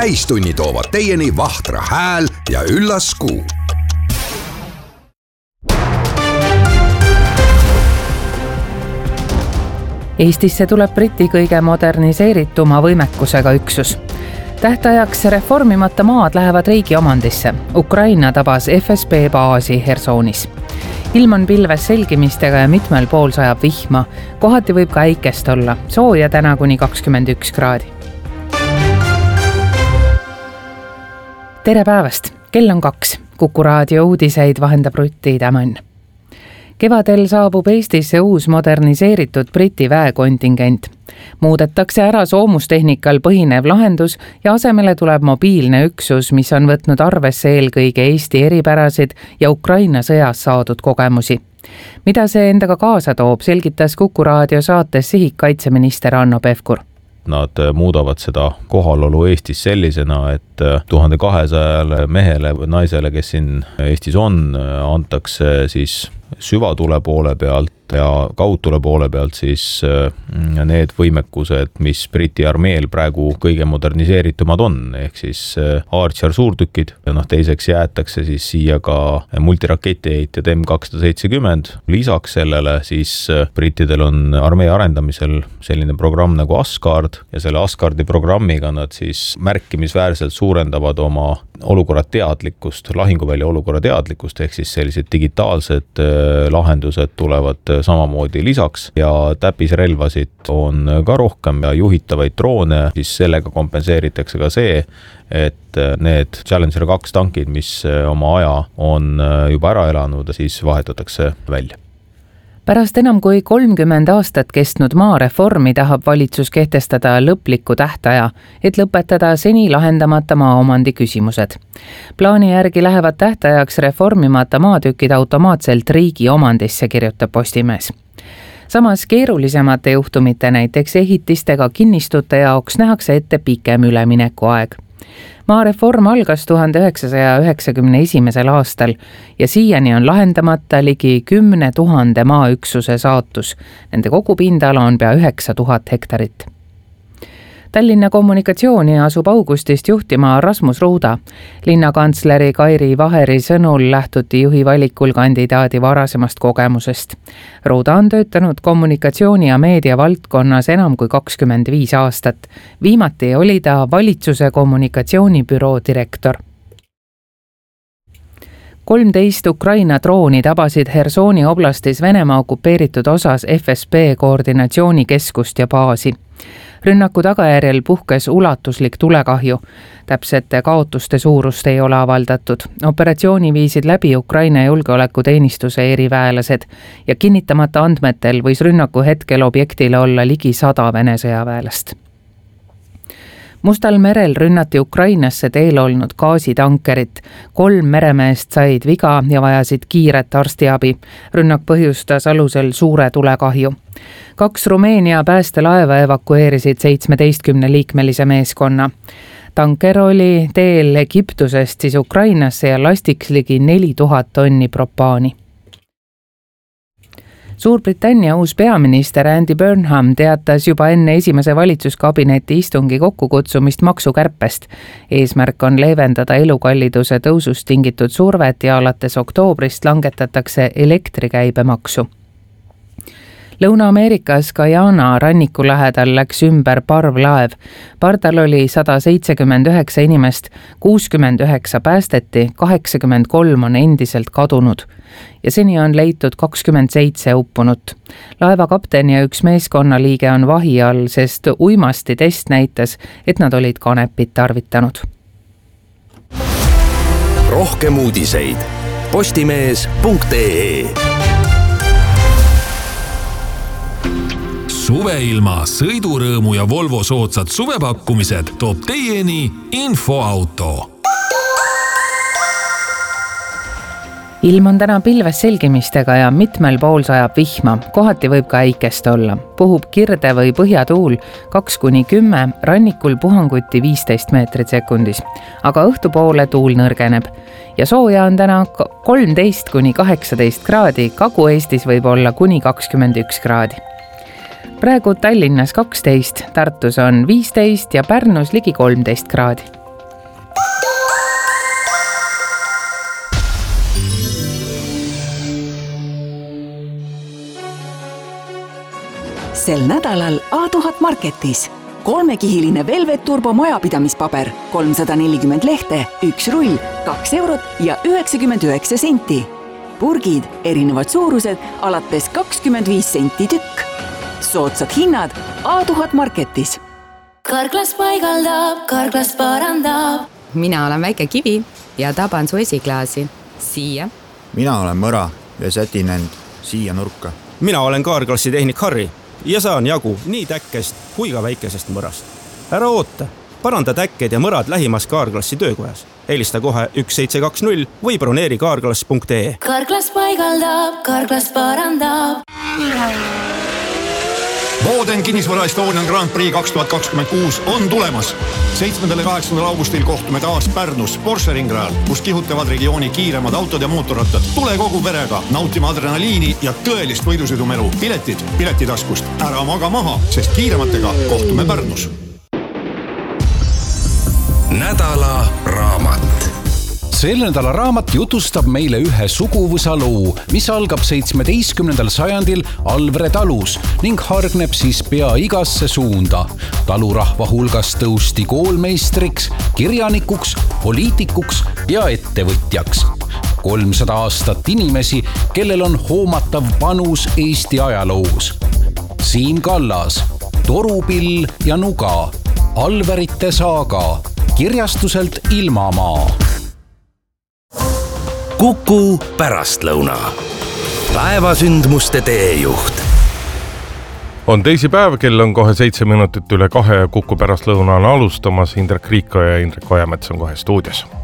Täistunni toovad teieni Vahtra hääl ja üllas Kuu. Eestisse tuleb Briti kõige moderniseerituma võimekusega üksus. Tähtajaks reformimata maad lähevad riigi omandisse. Ukraina tabas FSB baasi Hersonis. Ilm on pilves selgimistega ja mitmel pool sajab vihma. Kohati võib ka äikest olla. Sooja täna kuni 21 kraadi. Tere päevast! Kell on 2. Kuku raadio uudiseid vahendab Rutti Tämmann. Kevadel saabub Eestisse uus moderniseeritud Briti väekontingent. Muudetakse ära soomustehnikal põhinev lahendus ja asemele tuleb mobiilne üksus, mis on võtnud arvesse eelkõige Eesti eripärasid ja Ukraina sõjas saadud kogemusi. Mida see endaga kaasa toob, selgitas Kuku raadio saates sihikkaitseminister Hanno Pevkur. Nad muudavad seda kohalolu Eestis sellisena, et 1200 mehele või naisele, kes siin Eestis on, antakse siis süvatule poole pealt ja kaudtule poole pealt siis need võimekused, mis Briti armeel praegu kõige moderniseeritumad on, ehk siis Archer suurtükid. Teiseks jäetakse siis siia ka multiraketiheitjad M270. Lisaks sellele siis brittidel on armee arendamisel selline programm nagu Asgard ja selle Asgardi programmiga nad siis märkimisväärselt suurendavad oma olukorra teadlikkust, lahinguvälja olukorra teadlikkust, ehk siis sellised digitaalsed lahendused tulevad samamoodi lisaks ja täppisrelvasid on ka rohkem ja juhitavaid droone, siis sellega kompenseeritakse ka see, et need Challenger 2 tankid, mis oma aja on juba ära elanud, siis vahetatakse välja. Pärast enam kui 30 aastat kestnud maareformi tahab valitsus kehtestada lõpliku tähtaja, et lõpetada seni lahendamata maaomandi küsimused. Plaani järgi lähevad tähtajaks reformimata maatükid automaatselt riigi omandisse, kirjutab Postimees. Samas keerulisemate juhtumite, näiteks ehitistega kinnistute jaoks nähakse ette pikem üleminekuaeg. Maareform algas 1991. aastal ja siiani on lahendamata ligi 10 000 maaüksuse saatus. Nende kogupindala on pea 9000 hektarit. Tallinna kommunikatsiooni asub augustist juhtima Rasmus Ruuda. Linnakantsleri Kairi Vaheri sõnul lähtuti juhi valikul kandidaadi varasemast kogemusest. Ruuda on töötanud kommunikatsiooni ja meedia valdkonnas enam kui 25 aastat. Viimati oli ta valitsuse kommunikatsioonibüroo direktor. 13 Ukraina drooni tabasid Hersoni oblastis Venemaa okupeeritud osas FSB koordinatsioonikeskust ja baasi. Rünnaku tagajärjel puhkes ulatuslik tulekahju. Täpsete kaotuste suurust ei ole avaldatud. Operatsiooni viisid läbi Ukraina julgeolekuteenistuse eriväelased ja kinnitamata andmetel võis rünnaku hetkel objektile olla ligi 100 Vene sõjaväelast. Mustal merel rünnati Ukrainasse teel olnud gaasitankerit. 3 meremeest said viga ja vajasid kiiret arstiabi. Rünnak põhjustas alusel suure tulekahju. 2 Rumeenia päästelaeva evakueerisid 17-liikmelise meeskonna. Tanker oli teel Egiptusest siis Ukrainasse ja lastiks ligi 4000 tonni propaani. Suurbritannia uus peaminister Andy Burnham teatas juba enne esimese valitsuskabineti istungi kokkukutsumist maksukärpest. Eesmärk on leevendada elukalliduse tõusust tingitud survet ja alates oktoobrist langetatakse elektrikäibemaksu. Lõuna-Ameerikas Guyana ranniku lähedal läks ümber parvlaev. Pardal oli 179 inimest, 69 päästeti, 83 on endiselt kadunud ja seni on leitud 27 uppunut. Laeva kapten ja 1 meeskonnaliige on vahi all, sest uimasti test näitas, et nad olid kanepit tarvitanud. Rohkem uudiseid postimees.ee. Suveilma, sõidurõõmu ja Volvo soodsad suvepakkumised toob teieni Infoauto. Ilm on täna pilves selgimistega ja mitmel pool sajab vihma. Kohati võib ka äikest olla. Puhub kirde või põhjatuul 2-10, rannikul puhanguti 15 meetrit sekundis. Aga õhtupoole tuul nõrgeneb. Ja sooja on täna 13-18 kraadi, Kagu-Eestis võib olla kuni 21 kraadi. Praegu Tallinnas 12, Tartus on 15 ja Pärnus ligi 13 kraadi. Sel nädalal A1000 Marketis 3-kihiline Velvet Turbo majapidamispaber, 340 lehte, 1 rull, 2 eurot ja 99 senti. Purgid, erinevad suurused, alates 25 senti tükk. Soodsad hinnad A1000 Marketis. Karklas paigaldab, Karklas parandab. Mina olen väike kivi ja taban su esiklaasi. Siia. Mina olen mõra ja sätin end siia nurka. Mina olen Karklassi tehnik Harri ja saan jagu nii täkkest kui ka väikesest mõrast. Ära oota, paranda täkked ja mõrad lähimas Karklassi töökojas. Helista kohe 1720 või broneeri karklas.ee. Karklas paigaldab, Karklas parandab. Boden Kinnisvara Estonian Grand Prix 2026 on tulemas. 7. ja 8. augustil kohtume taas Pärnus Porsche ringrajal, kus kihutavad regiooni kiiremad autod ja mootorrattad. Tule kogu perega nautima adrenaliini ja tõelist võidusõidumelu. Piletid piletitaskust. Ära maga maha, sest kiirematega kohtume Pärnus. Nädala raamat. Selle nädala raamat jutustab meile ühe suguvõsa loo, mis algab 17. sajandil Alvre talus ning hargneb siis pea igasse suunda. Talurahva hulgas tõusti koolmeistriks, kirjanikuks, poliitikuks ja ettevõtjaks. 300 aastat inimesi, kellel on hoomatav panus Eesti ajaloos. Siim Kallas, Torupill ja Nuga, Alverite saaga, kirjastuselt Ilmamaa. Kuku pärastlõuna. Päevasündmuste teejuht. On teisipäev, kell on kohe 7 minutit üle 2 ja Kuku pärastlõuna on alustamas. Indrek Riiko ja Indrek Ojamets on kohe stuudios.